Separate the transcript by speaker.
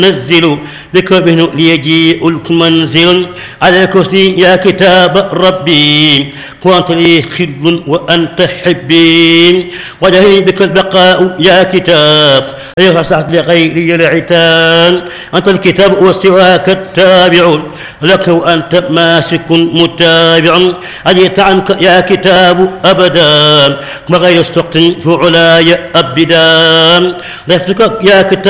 Speaker 1: نزل بك به ليجيء المنزل على الكرسي يا كتاب ربي كنت لي خل وأنت حبي وجهي بك البقاء يا كتاب أيها صعد لغيري العتاب أنت الكتاب وسواك التابع لك وأنت ماسك متابع أجيت عنك يا كتاب أبدا بغير سقط فعلاي أبدا لفتك يا كتاب